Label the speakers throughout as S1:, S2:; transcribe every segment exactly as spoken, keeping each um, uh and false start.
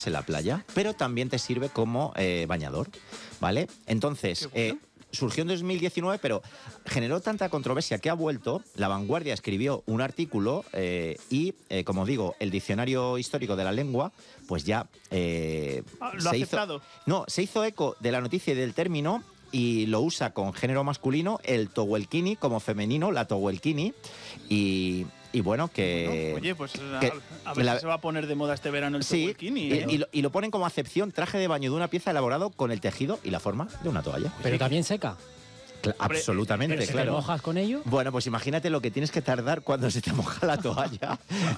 S1: en la playa, pero también te sirve como eh, bañador, ¿vale? Entonces, eh, surgió en dos mil diecinueve, pero generó tanta controversia que ha vuelto. La Vanguardia escribió un artículo eh, y, eh, como digo, el Diccionario Histórico de la Lengua, pues ya eh,
S2: ah, ¿lo
S1: se
S2: ha
S1: hizo,
S2: aceptado?
S1: no, se hizo eco de la noticia y del término y lo usa con género masculino, el towelkini, como femenino, la towelkini, y... Y bueno, que...
S2: Bueno, oye, pues
S1: que,
S2: a, a ver
S1: la,
S2: si se va a poner de moda este verano el
S1: sí,
S2: towelkini, ¿eh?
S1: y, y, lo, y lo ponen como acepción, traje de baño de una pieza elaborado con el tejido y la forma de una toalla.
S3: Pero también seca.
S1: Cla absolutamente,
S3: ¿Pero
S1: claro.
S3: ¿Te mojas con ello?
S1: Bueno, pues imagínate lo que tienes que tardar cuando se te moja la toalla.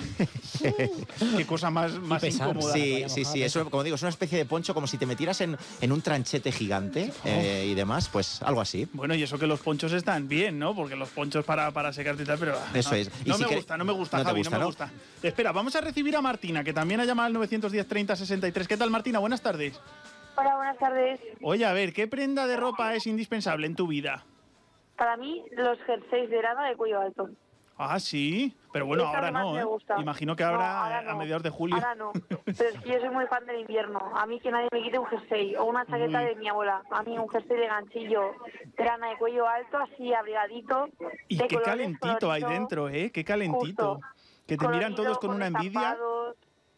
S2: Qué cosa más, más incómoda.
S1: Sí, sí, sí. Eso, como digo, es una especie de poncho como si te metieras en, en un tranchete gigante eh, y demás, pues algo así.
S2: Bueno, y eso que los ponchos están bien, ¿no? Porque los ponchos para, para secarte y tal, pero...
S1: Eso
S2: no,
S1: es. Y
S2: no
S1: si
S2: me
S1: que...
S2: gusta, no me gusta,
S1: no
S2: Javi,
S1: gusta,
S2: no me
S1: ¿no?
S2: gusta. Espera, vamos a recibir a Martina, que también ha llamado al nueve diez treinta sesenta y tres. ¿Qué tal, Martina? Buenas tardes.
S4: Hola, buenas tardes.
S2: Oye, a ver, ¿qué prenda de ropa es indispensable en tu vida?
S4: Para mí, los jerseys de verano de cuello alto.
S2: Ah, sí. Pero bueno,
S4: Es lo
S2: ahora
S4: que más
S2: no,
S4: me
S2: ¿eh?
S4: gusta.
S2: Imagino que ahora,
S4: No, ahora
S2: a
S4: no.
S2: mediados de julio.
S4: Ahora no. Pero es que yo soy muy fan del invierno. A mí que nadie me quite un jersey o una chaqueta
S2: Uy.
S4: de mi abuela. A mí un jersey de ganchillo, de lana de cuello alto, así abrigadito.
S2: Y
S4: de
S2: qué
S4: colores,
S2: calentito hay
S4: colorito,
S2: dentro, ¿eh? Qué calentito.
S4: justo.
S2: Que te miran
S4: Colorido,
S2: todos con una envidia.
S4: estampados.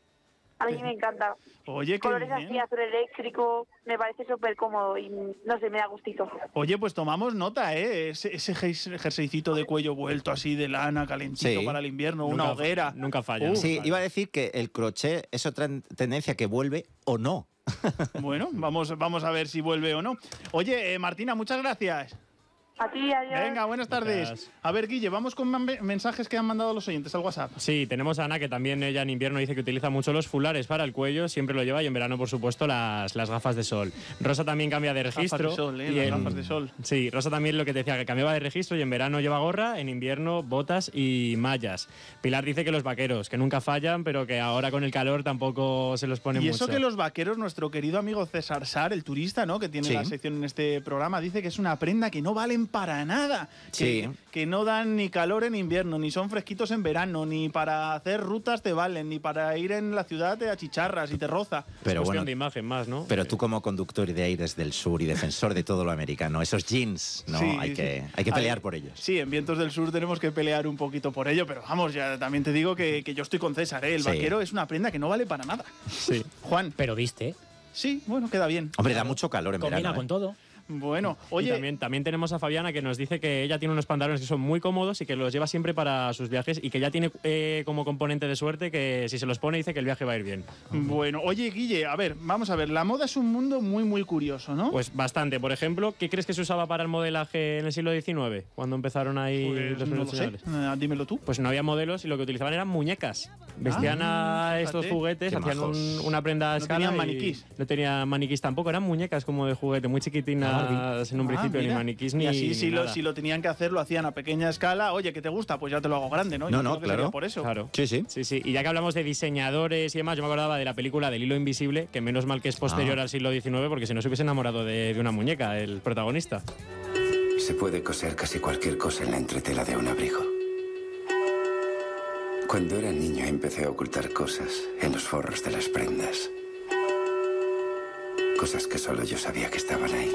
S4: A mí me encanta.
S2: Oye, qué
S4: Colores
S2: bien.
S4: así, azul eléctrico, me parece súper cómodo y no sé, me da gustito.
S2: Oye, pues tomamos nota, ¿eh? Ese, ese jer- jerseycito de cuello vuelto así de lana, calentito
S1: Sí.
S2: para el invierno,
S5: Nunca-
S2: una hoguera.
S5: nunca falla.
S2: Uh,
S1: Sí, iba a decir que el crochet es otra tendencia que vuelve o no.
S2: Bueno, vamos, vamos a ver si vuelve o no. Oye, eh, Martina, muchas gracias.
S4: A ti, adiós.
S2: Venga, buenas tardes.
S5: Gracias.
S2: A ver, Guille, vamos con man- mensajes que han mandado los oyentes al WhatsApp.
S5: Sí, tenemos a Ana, que también ella en invierno dice que utiliza mucho los fulares para el cuello, siempre lo lleva, y en verano, por supuesto, las, las gafas de sol. Rosa también cambia de registro.
S2: Gafas de sol, ¿eh?
S5: y
S2: Las
S5: en-
S2: gafas de sol.
S5: Sí, Rosa también lo que te decía, que cambiaba de registro y en verano lleva gorra, en invierno botas y mallas. Pilar dice que los vaqueros, que nunca fallan, pero que ahora con el calor tampoco se los pone
S2: Y
S5: mucho.
S2: eso que los vaqueros, nuestro querido amigo César Sar, el turista, ¿no? Que tiene
S1: Sí.
S2: la sección en este programa, dice que es una prenda que no valen para nada.
S1: Sí.
S2: Que, que no dan ni calor en invierno, ni son fresquitos en verano, ni para hacer rutas te valen, ni para ir en la ciudad te achicharras y te roza.
S1: Pero
S5: cuestión
S1: bueno,
S5: de imagen más, ¿no?
S1: pero tú como conductor de Aires del Sur y defensor de todo lo americano, esos jeans, no,
S2: Sí,
S1: hay,
S2: sí.
S1: que, hay que pelear
S2: Hay-
S1: por ellos.
S2: Sí, en Vientos del Sur tenemos que pelear un poquito por ello, pero vamos, ya también te digo que, que yo estoy con César, ¿eh? El
S1: Sí.
S2: vaquero es una prenda que no vale para nada.
S5: Sí.
S2: Juan,
S3: Pero viste,
S2: sí, bueno, queda bien.
S1: Hombre, da mucho calor en
S3: combina
S1: verano.
S3: con
S1: ¿eh?
S3: todo.
S2: Bueno,
S5: Y
S2: oye,
S5: también, también tenemos a Fabiana, que nos dice que ella tiene unos pantalones que son muy cómodos y que los lleva siempre para sus viajes, y que ya tiene eh, como componente de suerte que si se los pone dice que el viaje va a ir bien.
S2: bueno, oye, Guille, a ver, vamos a ver, la moda es un mundo muy, muy curioso, ¿no?
S5: Pues bastante. Por ejemplo, ¿qué crees que se usaba para el modelaje en el siglo diecinueve? Cuando empezaron ahí
S2: Pues
S5: los
S2: no
S5: primeros
S2: lo sé,
S5: diseñadores.
S2: Eh, dímelo tú.
S5: Pues no había modelos y lo que utilizaban eran muñecas. Vestían
S2: Ah,
S5: a estos
S2: fíjate.
S5: juguetes,
S1: Qué
S5: hacían
S1: majos.
S5: un- una prenda a
S2: No
S5: escala.
S2: tenían
S5: y
S2: maniquís.
S5: No tenían maniquís tampoco, eran muñecas como de juguete, muy chiquitinas en un
S2: Ah,
S5: principio, ni
S2: mira.
S5: maniquís
S2: Y
S5: ni.
S2: así,
S5: ni
S2: si, lo,
S5: nada.
S2: si lo tenían que hacer, lo hacían a pequeña escala. Oye, ¿qué te gusta? Pues ya te lo hago grande, ¿no?
S1: No,
S2: Yo
S1: no,
S2: creo que
S1: claro.
S2: sería por eso.
S5: Claro.
S1: Sí, sí.
S5: Sí, sí. Y ya que hablamos de diseñadores y demás, yo me acordaba de la película del hilo invisible, que menos mal que es posterior
S1: Ah.
S5: al siglo diecinueve, porque si no se hubiese enamorado de, de una muñeca, el protagonista.
S6: Se puede coser casi cualquier cosa en la entretela de un abrigo. Cuando era niño empecé a ocultar cosas en los forros de las prendas. Cosas que solo yo sabía que estaban ahí.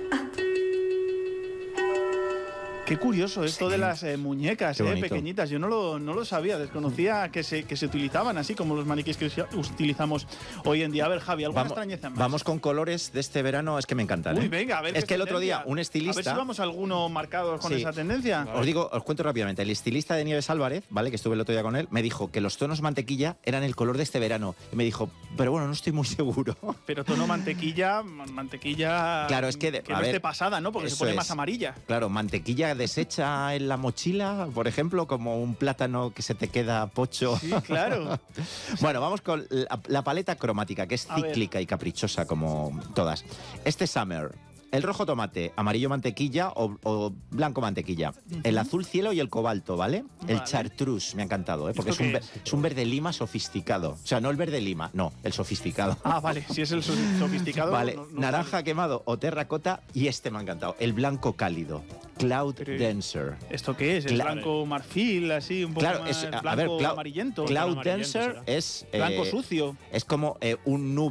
S2: Qué curioso esto
S1: Sí.
S2: de las eh, muñecas,
S1: Qué
S2: eh,
S1: bonito.
S2: pequeñitas. Yo no lo, no lo sabía, desconocía que se, que se utilizaban así como los maniquís que usi- utilizamos hoy en día. A ver, Javi, ¿alguna
S1: Vamos,
S2: extrañeza más?
S1: vamos con colores de este verano, es que me encantan.
S2: Uy,
S1: ¿eh?
S2: venga, a ver.
S1: Es
S2: qué
S1: que el otro día
S2: tendencia.
S1: un
S2: A ver
S1: estilista...
S2: si vamos alguno marcados con
S1: Sí.
S2: esa tendencia.
S1: Os digo, os cuento rápidamente. El estilista de Nieves Álvarez, ¿vale? Que estuve el otro día con él, me dijo que los tonos mantequilla eran el color de este verano. Y me dijo, pero bueno, no estoy muy seguro.
S2: Pero tono mantequilla, man- mantequilla.
S1: Claro, es que de-
S2: que
S1: a
S2: no
S1: ver,
S2: esté pasada, ¿no? Porque se
S1: eso
S2: pone
S1: es.
S2: más amarilla.
S1: Claro, mantequilla deshecha en la mochila, por ejemplo, como un plátano que se te queda pocho.
S2: Sí, claro.
S1: Bueno, vamos con la, la paleta cromática, que es
S2: A ver.
S1: cíclica y caprichosa como todas. Este Summer, el rojo tomate, amarillo mantequilla o, o blanco mantequilla. El azul cielo y el cobalto, ¿vale? El
S2: Vale.
S1: chartreuse, me ha encantado, ¿eh? Porque es
S2: ¿Esto
S1: un,
S2: qué
S1: ve-
S2: es?
S1: es un verde lima sofisticado. O sea, no el verde lima, no, el sofisticado.
S2: Ah, vale, si es el so- sofisticado.
S1: Vale,
S2: no- no
S1: naranja quemado o terracota, y este me ha encantado, el blanco cálido. Cloud Dancer.
S2: ¿Esto qué es? ¿El
S1: Cla-
S2: blanco marfil, así, un poco
S1: Claro,
S2: más
S1: es, a
S2: blanco
S1: ver, clau-
S2: amarillento?
S1: Cloud
S5: amarillento
S1: Dancer
S5: será.
S1: es, eh,
S2: Blanco sucio.
S1: es como eh, un nube